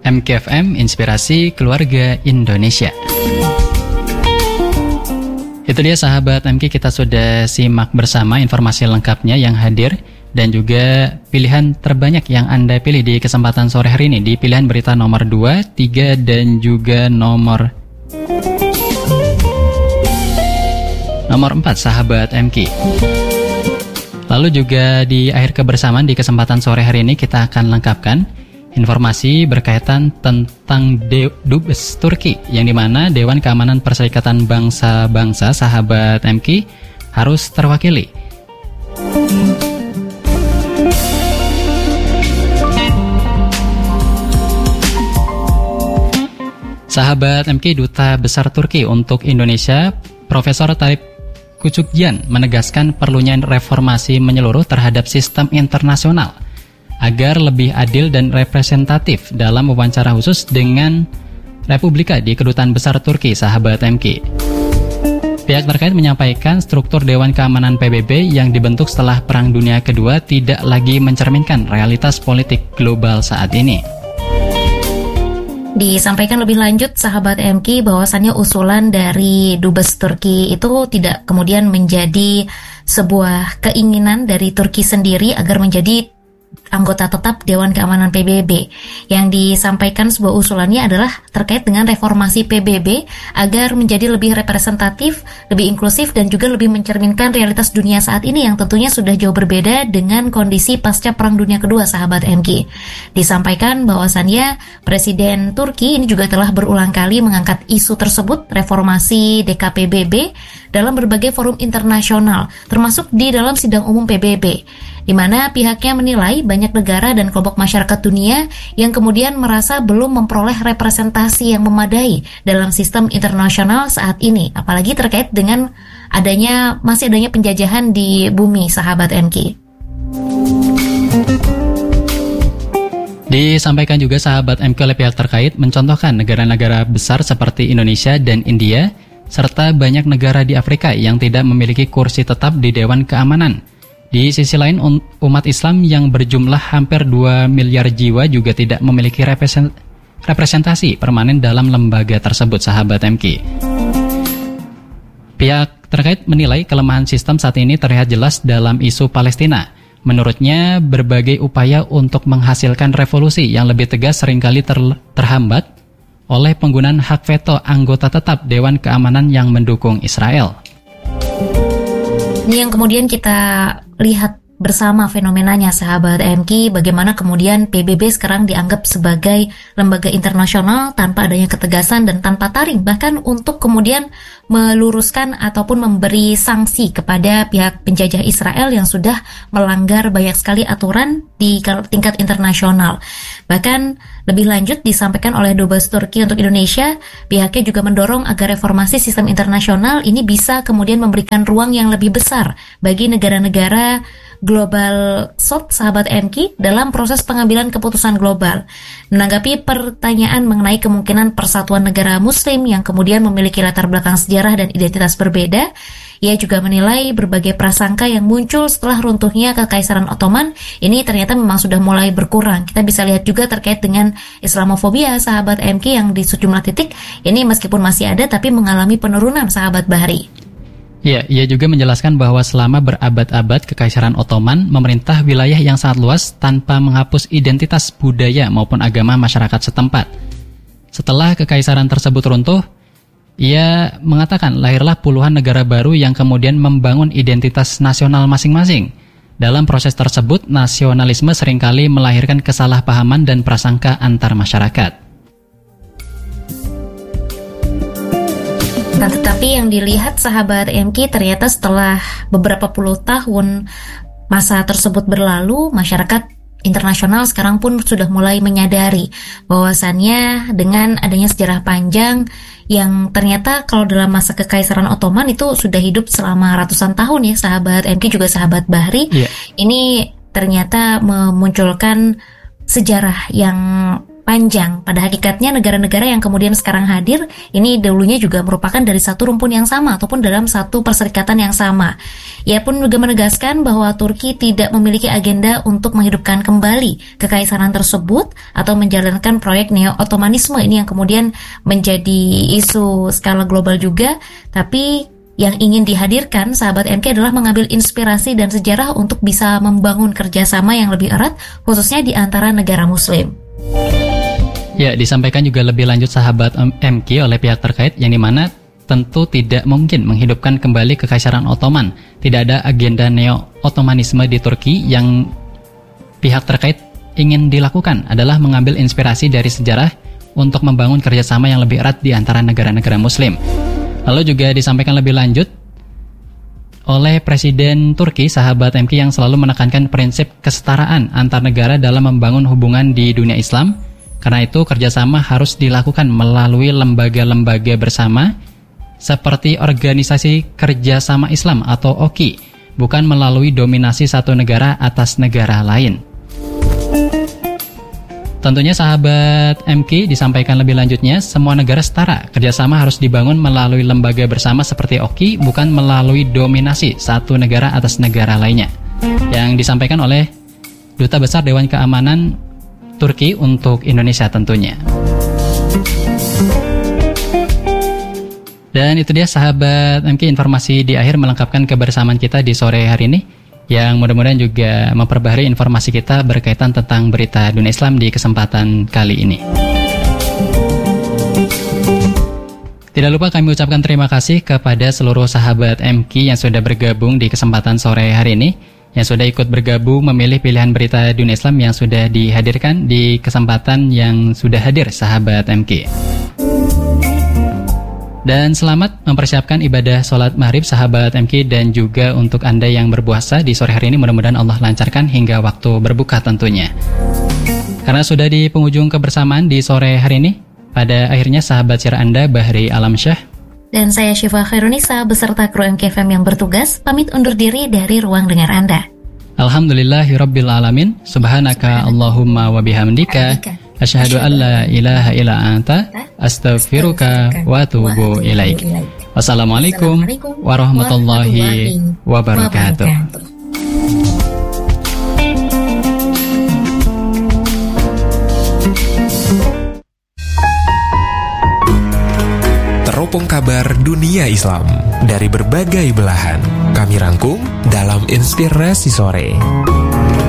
MKFM, Inspirasi Keluarga Indonesia. Itu dia sahabat MK, kita sudah simak bersama informasi lengkapnya yang hadir dan juga pilihan terbanyak yang Anda pilih di kesempatan sore hari ini di pilihan berita nomor 2, 3, dan juga nomor 4 sahabat MK. Lalu juga di akhir kebersamaan di kesempatan sore hari ini kita akan lengkapkan informasi berkaitan tentang Dubes Turki, yang dimana Dewan Keamanan Perserikatan Bangsa-Bangsa sahabat MK harus terwakili. Sahabat MK, Duta Besar Turki untuk Indonesia Profesor Talip Küçükcan menegaskan perlunya reformasi menyeluruh terhadap sistem internasional agar lebih adil dan representatif dalam wawancara khusus dengan Republika di Kedutaan Besar Turki, sahabat MK. Pihak terkait menyampaikan struktur Dewan Keamanan PBB yang dibentuk setelah Perang Dunia Kedua tidak lagi mencerminkan realitas politik global saat ini. Disampaikan lebih lanjut sahabat MK bahwasannya usulan dari Dubes Turki itu tidak kemudian menjadi sebuah keinginan dari Turki sendiri agar menjadi anggota tetap Dewan Keamanan PBB. Yang disampaikan sebuah usulannya adalah terkait dengan reformasi PBB agar menjadi lebih representatif, lebih inklusif, dan juga lebih mencerminkan realitas dunia saat ini yang tentunya sudah jauh berbeda dengan kondisi pasca Perang Dunia Kedua, sahabat MK. Disampaikan bahwasannya Presiden Turki ini juga telah berulang kali mengangkat isu tersebut, reformasi DKPBB, dalam berbagai forum internasional, termasuk di dalam sidang umum PBB, di mana pihaknya menilai banyak negara dan kelompok masyarakat dunia yang kemudian merasa belum memperoleh representasi yang memadai dalam sistem internasional saat ini, apalagi terkait dengan masih adanya penjajahan di bumi, sahabat MK. Disampaikan juga sahabat MK oleh pihak terkait mencontohkan negara-negara besar seperti Indonesia dan India, serta banyak negara di Afrika yang tidak memiliki kursi tetap di Dewan Keamanan. Di sisi lain, umat Islam yang berjumlah hampir 2 miliar jiwa juga tidak memiliki representasi permanen dalam lembaga tersebut, sahabat MK. Pihak terkait menilai kelemahan sistem saat ini terlihat jelas dalam isu Palestina. Menurutnya, berbagai upaya untuk menghasilkan revolusi yang lebih tegas seringkali terhambat oleh penggunaan hak veto anggota tetap Dewan Keamanan yang mendukung Israel. Ini yang kemudian kita lihat bersama fenomenanya, sahabat MK, bagaimana kemudian PBB sekarang dianggap sebagai lembaga internasional tanpa adanya ketegasan dan tanpa taring, bahkan untuk kemudian meluruskan ataupun memberi sanksi kepada pihak penjajah Israel yang sudah melanggar banyak sekali aturan di tingkat internasional. Bahkan lebih lanjut disampaikan oleh Dubes Turki untuk Indonesia, pihaknya juga mendorong agar reformasi sistem internasional ini bisa kemudian memberikan ruang yang lebih besar bagi negara-negara Global South, sahabat MK, dalam proses pengambilan keputusan global. Menanggapi pertanyaan mengenai kemungkinan persatuan negara muslim yang kemudian memiliki latar belakang sejarah dan identitas berbeda, ia juga menilai berbagai prasangka yang muncul setelah runtuhnya Kekaisaran Ottoman ini ternyata memang sudah mulai berkurang. Kita bisa lihat juga terkait dengan Islamofobia, sahabat MK, yang di sejumlah titik ini meskipun masih ada tapi mengalami penurunan, sahabat Bahri. Ya, ia juga menjelaskan bahwa selama berabad-abad Kekaisaran Ottoman memerintah wilayah yang sangat luas tanpa menghapus identitas budaya maupun agama masyarakat setempat. Setelah Kekaisaran tersebut runtuh, ia mengatakan lahirlah puluhan negara baru yang kemudian membangun identitas nasional masing-masing. Dalam proses tersebut, nasionalisme seringkali melahirkan kesalahpahaman dan prasangka antar masyarakat. Nah, tetapi yang dilihat sahabat MK, ternyata setelah beberapa puluh tahun masa tersebut berlalu, masyarakat internasional sekarang pun sudah mulai menyadari bahwasannya dengan adanya sejarah panjang yang ternyata kalau dalam masa Kekaisaran Ottoman itu sudah hidup selama ratusan tahun ya, sahabat MK juga sahabat Bahri. Ini ternyata memunculkan sejarah yang panjang. Pada hakikatnya negara-negara yang kemudian sekarang hadir ini dulunya juga merupakan dari satu rumpun yang sama ataupun dalam satu perserikatan yang sama. Ia pun juga menegaskan bahwa Turki tidak memiliki agenda untuk menghidupkan kembali kekaisaran tersebut atau menjalankan proyek neo-Ottomanisme ini yang kemudian menjadi isu skala global juga, tapi yang ingin dihadirkan sahabat MK adalah mengambil inspirasi dan sejarah untuk bisa membangun kerjasama yang lebih erat khususnya di antara negara muslim. Ya, disampaikan juga lebih lanjut sahabat MK oleh pihak terkait yang dimana tentu tidak mungkin menghidupkan kembali kekaisaran Ottoman. Tidak ada agenda neo-Ottomanisme di Turki. Yang pihak terkait ingin dilakukan adalah mengambil inspirasi dari sejarah untuk membangun kerjasama yang lebih erat di antara negara-negara muslim. Lalu juga disampaikan lebih lanjut oleh Presiden Turki, sahabat MK, yang selalu menekankan prinsip kesetaraan antar negara dalam membangun hubungan di dunia Islam. Karena itu kerjasama harus dilakukan melalui lembaga-lembaga bersama seperti Organisasi Kerjasama Islam atau OKI, bukan melalui dominasi satu negara atas negara lain. Tentunya sahabat MK disampaikan lebih lanjutnya, semua negara setara. Kerjasama harus dibangun melalui lembaga bersama seperti OKI, bukan melalui dominasi satu negara atas negara lainnya. Yang disampaikan oleh Duta Besar Dewan Keamanan Turki untuk Indonesia tentunya. Dan itu dia sahabat MK, informasi di akhir melengkapkan kebersamaan kita di sore hari ini, yang mudah-mudahan juga memperbaharui informasi kita berkaitan tentang berita dunia Islam di kesempatan kali ini. Tidak lupa kami ucapkan terima kasih kepada seluruh sahabat MK yang sudah bergabung di kesempatan sore hari ini, yang sudah ikut bergabung memilih pilihan berita dunia Islam yang sudah dihadirkan di kesempatan yang sudah hadir sahabat MK. Dan selamat mempersiapkan ibadah sholat maghrib sahabat MK, dan juga untuk Anda yang berpuasa di sore hari ini, mudah-mudahan Allah lancarkan hingga waktu berbuka tentunya. Karena sudah di penghujung kebersamaan di sore hari ini, pada akhirnya sahabat siar Anda Bahri Alamsyah dan saya Syifa Khairunisa beserta kru MKFM yang bertugas pamit undur diri dari ruang dengar Anda. Alhamdulillahirabbil alamin. Subhanaka Allahumma wa bihamdika asyhadu an la ilaha illa anta astaghfiruka wa atubu ilaik. Wassalamualaikum warahmatullahi wabarakatuh. Teropong kabar dunia Islam dari berbagai belahan kami rangkum dalam Inspirasi Sore.